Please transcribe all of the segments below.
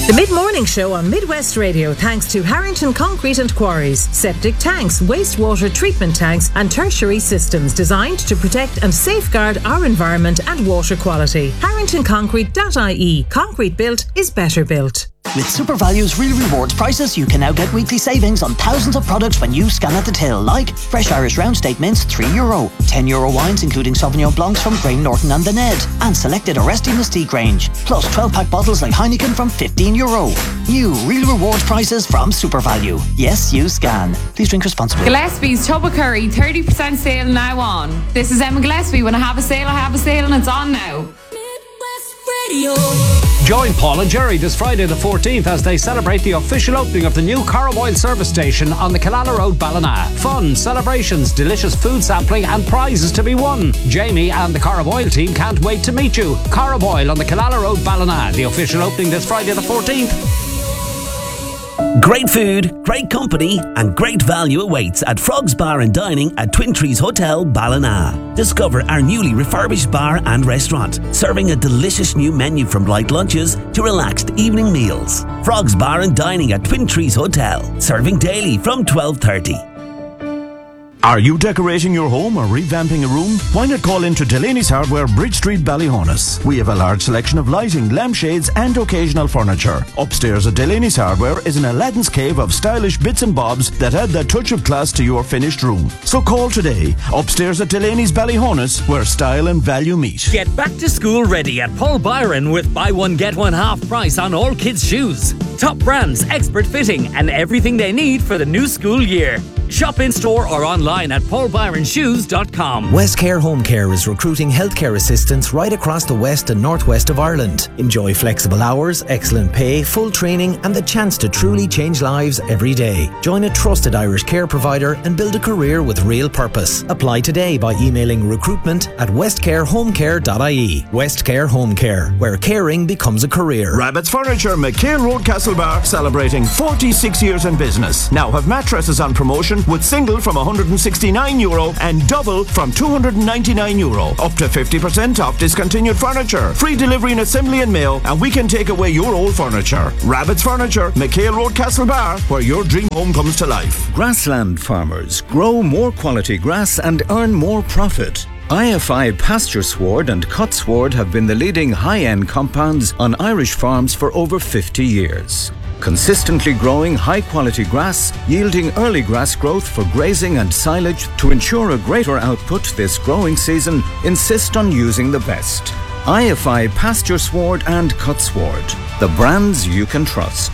The Mid-Morning Show on Midwest Radio thanks to Harrington Concrete and Quarries, septic tanks, wastewater treatment tanks and tertiary systems designed to protect and safeguard our environment and water quality. HarringtonConcrete.ie. Concrete built is better built. With SuperValue's Real Rewards prices, you can now get weekly savings on thousands of products when you scan at the till, like fresh Irish round steak mince, €3, €10 wines including Sauvignon Blancs from Grane Norton and The Ned, and selected Oresti Mystique range, plus 12-pack bottles like Heineken from €15. New Real Rewards prices from SuperValue. Yes, you scan. Please drink responsibly. Gillespie's Tubba Curry, 30% sale now on. This is Emma Gillespie. When I have a sale, and it's on now. Midwest Radio. Join Paul and Jerry this Friday the 14th as they celebrate the official opening of the new Caraboyle service station on the Killala Road, Ballina. Fun, celebrations, delicious food sampling and prizes to be won. Jamie and the Caraboyle team can't wait to meet you. Caraboyle on the Killala Road, Ballina. The official opening this Friday the 14th. Great food, great company and great value awaits at Frogs Bar and Dining at Twin Trees Hotel, Ballina. Discover our newly refurbished bar and restaurant, serving a delicious new menu from light lunches to relaxed evening meals. Frogs Bar and Dining at Twin Trees Hotel, serving daily from 12:30. Are you decorating your home or revamping a room? Why not call into Delaney's Hardware, Bridge Street, Ballyhonus? We have a large selection of lighting, lampshades and occasional furniture. Upstairs at Delaney's Hardware is an Aladdin's cave of stylish bits and bobs that add that touch of class to your finished room. So call today. Upstairs at Delaney's Ballyhonus, where style and value meet. Get back to school ready at Paul Byron with buy one get one half price on all kids' shoes. Top brands, expert fitting and everything they need for the new school year. Shop in store or online at paulbyronshoes.com. Westcare Home Care is recruiting healthcare assistants right across the west and northwest of Ireland. Enjoy flexible hours, excellent pay, full training and the chance to truly change lives every day. Join a trusted Irish care provider and build a career with real purpose. Apply today by emailing recruitment@westcarehomecare.ie. Westcare Home Care, where caring becomes a career. Rabbit's Furniture, McHale Road, Castlebar, celebrating 46 years in business. Now have mattresses on promotion with single from €169 and double from €299. Up to 50% off discontinued furniture. Free delivery and assembly and mail, and we can take away your old furniture. Rabbit's Furniture, McHale Road, Castlebar, where your dream home comes to life. Grassland farmers grow more quality grass and earn more profit. IFI Pasture Sward and Cut Sward have been the leading high-end compounds on Irish farms for over 50 years. Consistently growing high-quality grass, yielding early grass growth for grazing and silage to ensure a greater output this growing season, insist on using the best. IFI Pasture Sward and Cut Sward, the brands you can trust.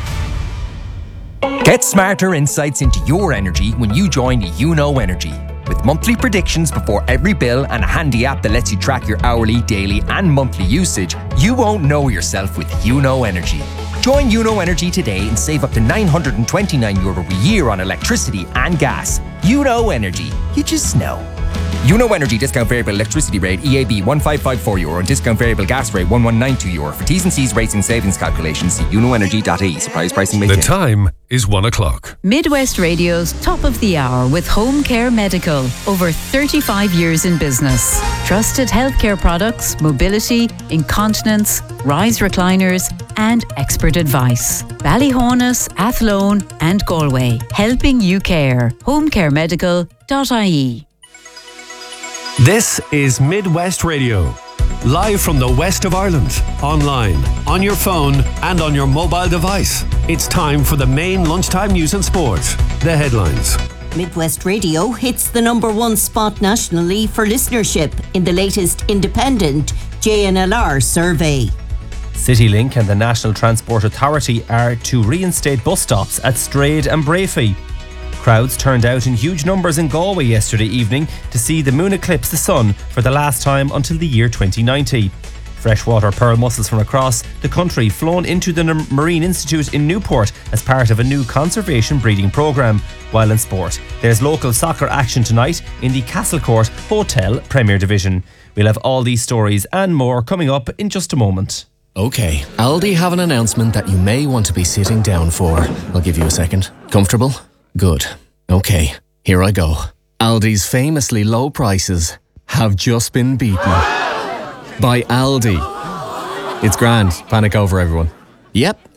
Get smarter insights into your energy when you join UNO Energy. With monthly predictions before every bill and a handy app that lets you track your hourly, daily and monthly usage, you won't know yourself with UNO Energy. Join UNO Energy today and save up to €929 a year on electricity and gas. UNO Energy. You just know. UNO Energy discount variable electricity rate EAB €1554 and discount variable gas rate €1192. For T's and C's rates and savings calculations, see unoenergy.ie. Surprise pricing may change. The time is 1 o'clock. Midwest Radio's Top of the Hour with Home Care Medical. Over 35 years in business. Trusted healthcare products, mobility, incontinence, rise recliners and expert advice. Ballyhonus, Athlone and Galway. Helping you care. homecaremedical.ie. This is Midwest Radio. Live from the west of Ireland. Online, on your phone and on your mobile device. It's time for the main lunchtime news and sport. The headlines. Midwest Radio hits the #1 spot nationally for listenership in the latest independent JNLR survey. CityLink and the National Transport Authority are to reinstate bus stops at Strade and Brafey. Crowds turned out in huge numbers in Galway yesterday evening to see the moon eclipse the sun for the last time until the year 2090. Freshwater pearl mussels from across the country flown into the Marine Institute in Newport as part of a new conservation breeding programme. While in sport, there's local soccer action tonight in the Castlecourt Hotel Premier Division. We'll have all these stories and more coming up in just a moment. Okay, Aldi have an announcement that you may want to be sitting down for. I'll give you a second. Comfortable? Good. Okay, here I go. Aldi's famously low prices have just been beaten by Aldi. It's grand. Panic over, everyone. Yep,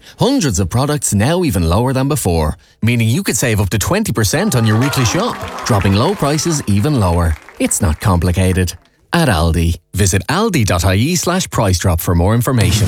Hundreds of products now even lower than before, meaning you could save up to 20% on your weekly shop, dropping low prices even lower. It's not complicated. At Aldi, visit aldi.ie/price drop for more information.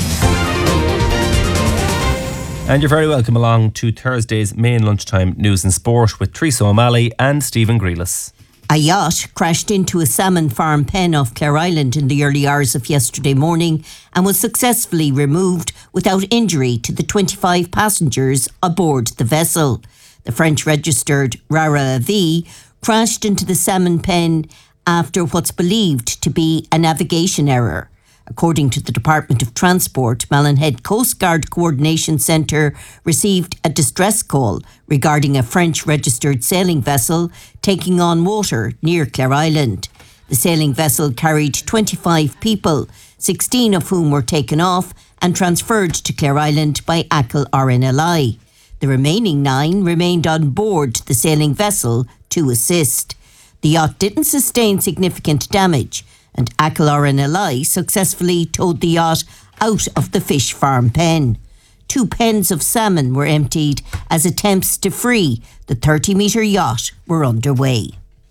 And you're very welcome along to Thursday's main lunchtime news and sport with Teresa O'Malley and Stephen Grealis. A yacht crashed into a salmon farm pen off Clare Island in the early hours of yesterday morning and was successfully removed without injury to the 25 passengers aboard the vessel. The French-registered Rara Avis crashed into the salmon pen after what's believed to be a navigation error. According to the Department of Transport, Malin Coast Guard Coordination Centre received a distress call regarding a French-registered sailing vessel taking on water near Clare Island. The sailing vessel carried 25 people, 16 of whom were taken off and transferred to Clare Island by ACL RNLI. The remaining 9 remained on board the sailing vessel to assist. The yacht didn't sustain significant damage, and ACL RNLI successfully towed the yacht out of the fish farm pen. 2 pens of salmon were emptied as attempts to free the 30-metre yacht were underway.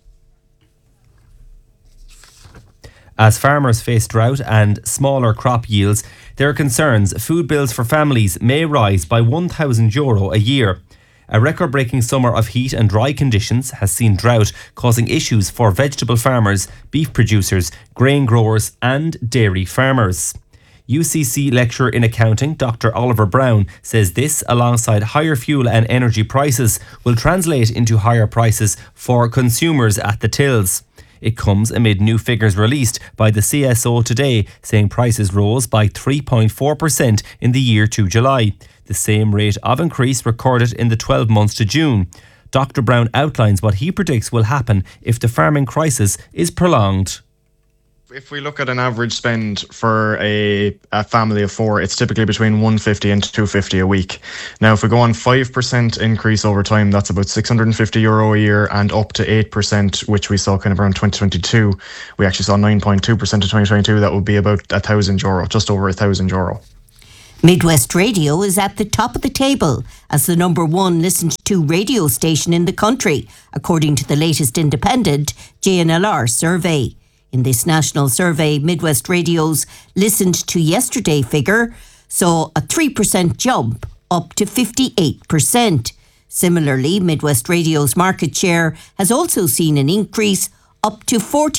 As farmers face drought and smaller crop yields, there are concerns food bills for families may rise by €1,000 a year. A record-breaking summer of heat and dry conditions has seen drought causing issues for vegetable farmers, beef producers, grain growers and dairy farmers. UCC lecturer in accounting Dr. Oliver Brown says this, alongside higher fuel and energy prices, will translate into higher prices for consumers at the tills. It comes amid new figures released by the CSO today, saying prices rose by 3.4% in the year to July, the same rate of increase recorded in the 12 months to June. Dr. Brown outlines what he predicts will happen if the farming crisis is prolonged. If we look at an average spend for a family of 4, it's typically between €150 and €250 a week. Now, if we go on 5% increase over time, that's about €650 a year, and up to 8%, which we saw kind of around 2022. We actually saw 9.2% in 2022. That would be about €1,000, just over €1,000. Midwest Radio is at the top of the table as the number 1 listened to radio station in the country, according to the latest independent JNLR survey. In this national survey, Midwest Radio's listened to yesterday figure saw a 3% jump up to 58%. Similarly, Midwest Radio's market share has also seen an increase up to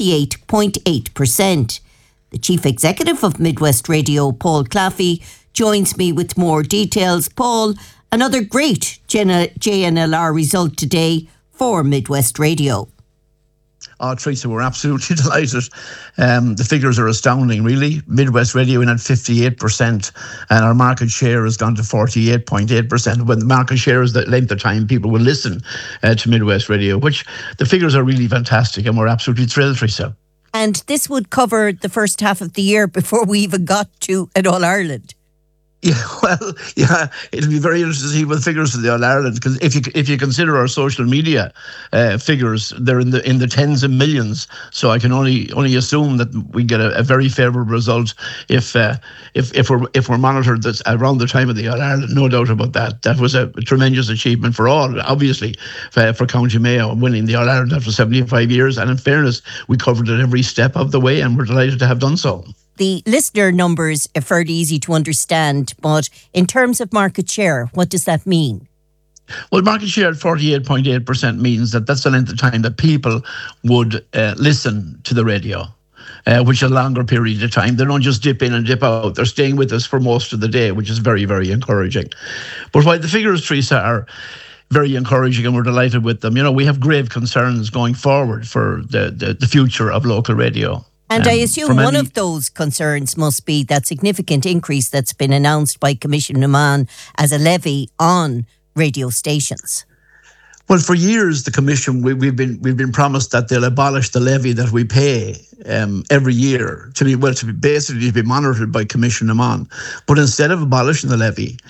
48.8%. The Chief Executive of Midwest Radio, Paul Claffey, joins me with more details. Paul, another great JNLR result today for Midwest Radio. Oh, Teresa, we're absolutely delighted. The figures are astounding, really. Midwest Radio in at 58%, and our market share has gone to 48.8%. When the market share is the length of time people will listen to Midwest Radio, which the figures are really fantastic, and we're absolutely thrilled, Teresa. And this would cover the first half of the year before we even got to an All-Ireland. Yeah, well, yeah, it'll be very interesting to see what figures for the All-Ireland, because if you consider our social media figures, they're in the tens of millions. So I can only assume that we get a very favourable result if we're monitored this around the time of the All-Ireland. No doubt about that. That was a tremendous achievement for all, obviously, for County Mayo winning the All-Ireland after 75 years. And in fairness, we covered it every step of the way, and we're delighted to have done so. The listener numbers are fairly easy to understand, but in terms of market share, what does that mean? Well, market share at 48.8% means that that's the length of time that people would listen to the radio, which is a longer period of time. They don't just dip in and dip out. They're staying with us for most of the day, which is very, very encouraging. But while the figures, Teresa, are very encouraging and we're delighted with them, we have grave concerns going forward for the future of local radio. And I assume one of those concerns must be that significant increase that's been announced by Commission Oman as a levy on radio stations. Well, for years, the Commission, we've been promised that they'll abolish the levy that we pay every year to be monitored by Commission Oman. But instead of abolishing the levy,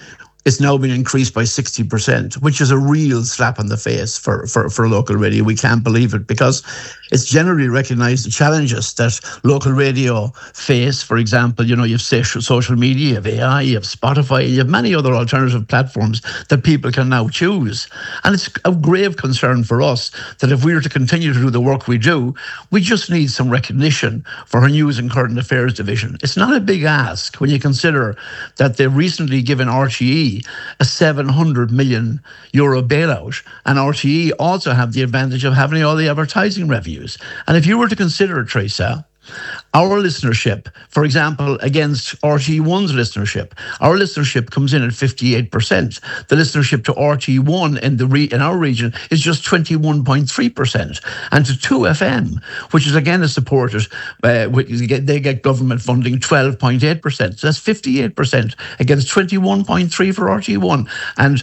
it's now been increased by 60%, which is a real slap in the face for local radio. We can't believe it, because it's generally recognised the challenges that local radio face. For example, you have social media, you have AI, you have Spotify, you have many other alternative platforms that people can now choose. And it's a grave concern for us that if we were to continue to do the work we do, we just need some recognition for our news and current affairs division. It's not a big ask when you consider that they've recently given RTE a €700 million bailout, and RTE also have the advantage of having all the advertising revenues. And if you were to consider, Teresa, our listenership, for example, against RTE1's listenership, our listenership comes in at 58%. The listenership to RTE1 in our region is just 21.3%. And to 2FM, which is again supported, they get government funding 12.8%. So that's 58% against 21.3% for RTE1 and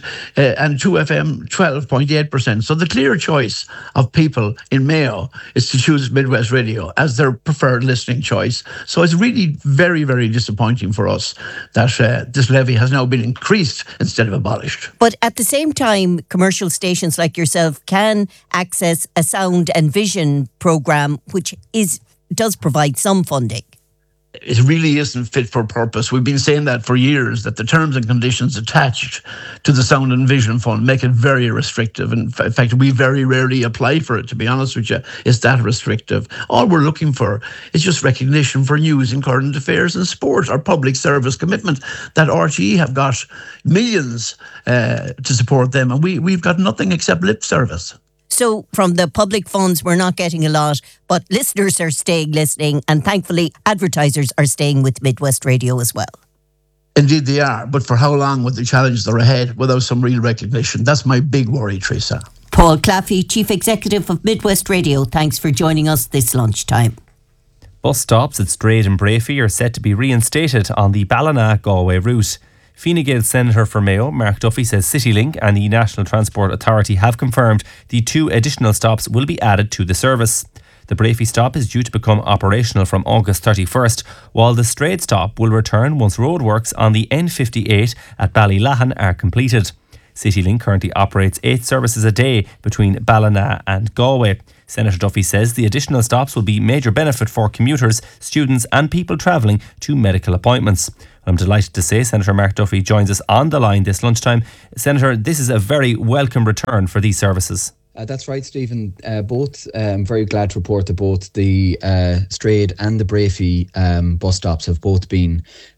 2FM 12.8%. So the clear choice of people in Mayo is to choose Midwest Radio as their preferred listening choice. So it's really very, very disappointing for us that this levy has now been increased instead of abolished. But at the same time, commercial stations like yourself can access a sound and vision programme, which does provide some funding. It really isn't fit for purpose. We've been saying that for years, that the terms and conditions attached to the Sound and Vision Fund make it very restrictive. In fact, we very rarely apply for it, to be honest with you. It's that restrictive. All we're looking for is just recognition for news and current affairs and sport, our public service commitment that RTE have got millions to support them, and we've got nothing except lip service. So from the public funds, we're not getting a lot, but listeners are staying listening, and thankfully advertisers are staying with Midwest Radio as well. Indeed they are, but for how long with the challenges that are ahead without some real recognition? That's my big worry, Teresa. Paul Claffey, Chief Executive of Midwest Radio, thanks for joining us this lunchtime. Bus stops at Strade and Brafey are set to be reinstated on the Ballina-Galway route. Fine Gael Senator for Mayo, Mark Duffy, says CityLink and the National Transport Authority have confirmed the 2 additional stops will be added to the service. The Brafey stop is due to become operational from August 31st, while the Strade stop will return once roadworks on the N58 at Ballylahan are completed. CityLink currently operates 8 services a day between Ballina and Galway. Senator Duffy says the additional stops will be major benefit for commuters, students and people travelling to medical appointments. I'm delighted to say Senator Mark Duffy joins us on the line this lunchtime. Senator, this is a very welcome return for these services. That's right, Stephen. I'm very glad to report that both the Strade and the Brafey bus stops have both been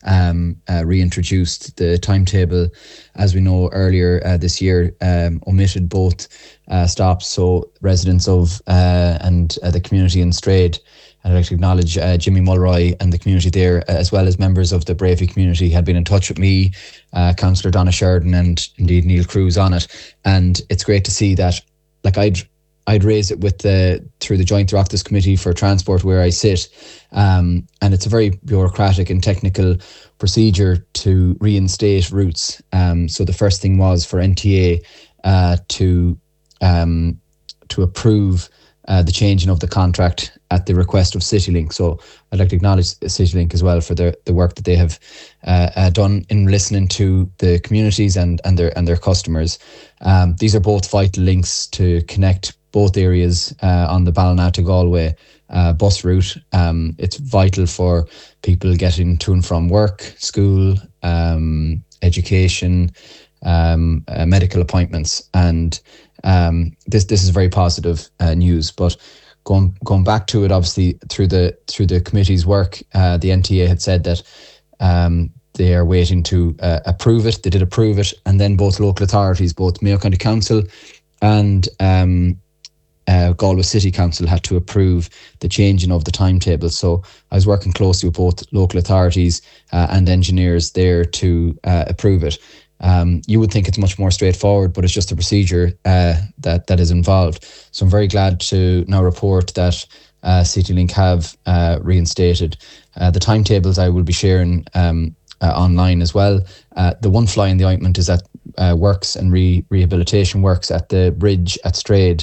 reintroduced. The timetable, as we know earlier this year, omitted both stops. So residents of and the community in Strade, I'd like to acknowledge Jimmy Mulroy and the community there, as well as members of the Brafey community, had been in touch with me, Councillor Donna Sheridan and indeed Neil Cruz on it. And it's great to see that. Like I'd raise it through the Joint Oireachtas Committee for Transport where I sit, and it's a very bureaucratic and technical procedure to reinstate routes. So the first thing was for NTA to approve the changing of the contract at the request of CityLink. So I'd like to acknowledge CityLink as well for the work that they have done in listening to the communities and their customers. These are both vital links to connect both areas on the Ballina to Galway bus route. It's vital for people getting to and from work, school, education, medical appointments, and this is very positive news. But going back to it, obviously through the committee's work, the NTA had said that they are waiting to approve it. They did approve it, and then both local authorities, both Mayo County Council and Galway City Council, had to approve the changing of the timetable. So I was working closely with both local authorities and engineers there to approve it. You would think it's much more straightforward, but it's just a procedure that is involved. So I'm very glad to now report that CityLink have reinstated the timetables. I will be sharing online as well. The one fly in the ointment is that works and rehabilitation works at the bridge at Strade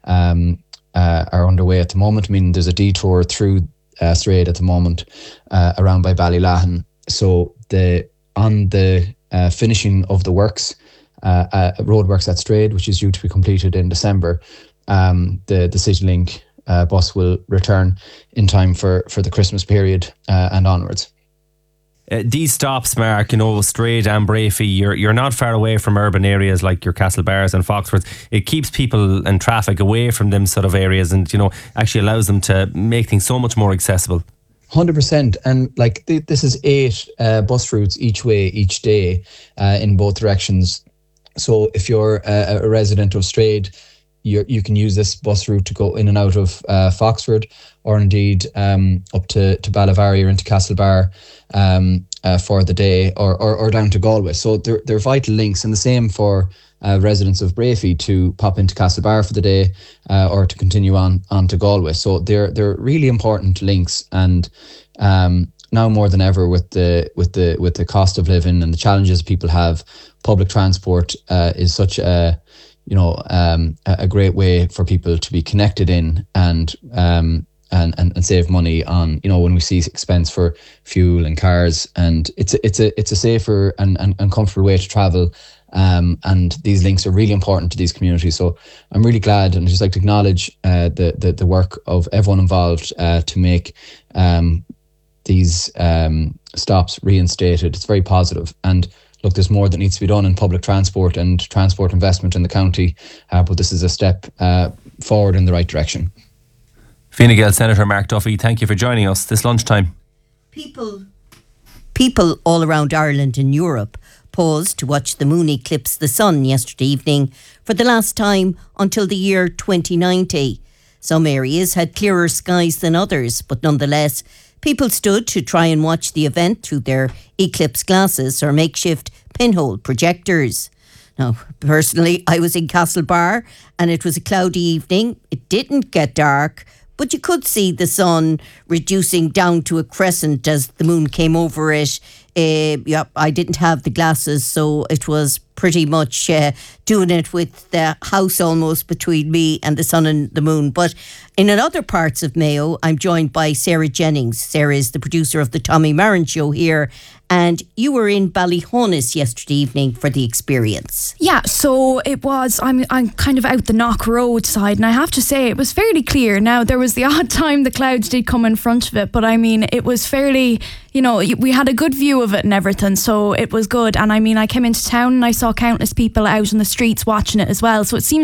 are underway at the moment. I mean, there's a detour through Strade at the moment around by Ballylahan. So on the finishing of the works, roadworks at Strade, which is due to be completed in December, the CityLink bus will return in time for the Christmas period and onwards. These stops, Mark, Strade and Brafey, you're not far away from urban areas like your Castlebars and Foxworth. It keeps people and traffic away from them sort of areas, and actually allows them to make things so much more accessible. 100%, and this is 8 bus routes each way each day in both directions. So if you're a resident of Strade, you can use this bus route to go in and out of Foxford, or indeed up to Ballyvarry or into Castlebar for the day, or down to Galway. So they're vital links, and the same for residents of Brafey to pop into Castlebar for the day or to continue on to Galway. So they're really important links, and now more than ever with the cost of living and the challenges people have, public transport is such a great way for people to be connected in and save money on, when we see expense for fuel and cars, and it's a safer and comfortable way to travel. And these links are really important to these communities. So I'm really glad, and I'd just like to acknowledge the work of everyone involved to make these stops reinstated. It's very positive. And look, there's more that needs to be done in public transport and transport investment in the county, but this is a step forward in the right direction. Fine Gael Senator Mark Duffy, thank you for joining us this lunchtime. People all around Ireland and Europe paused to watch the moon eclipse the sun yesterday evening for the last time until the year 2090. Some areas had clearer skies than others, but nonetheless, people stood to try and watch the event through their eclipse glasses or makeshift pinhole projectors. Now, personally, I was in Castlebar and it was a cloudy evening. It didn't get dark, but you could see the sun reducing down to a crescent as the moon came over it. I didn't have the glasses, so it was pretty much doing it with the house almost between me and the sun and the moon. But in other parts of Mayo, I'm joined by Sarah Jennings. Sarah is the producer of the Tommy Marin Show here, and you were in Ballyhonus yesterday evening for the experience. Yeah, so it was, I'm kind of out the Knock Road side, and I have to say it was fairly clear. Now, there was the odd time the clouds did come in front of it, but I mean, it was fairly, we had a good view of it and everything, so it was good. And I mean, I came into town and I saw countless people out in the streets watching it as well, so it seems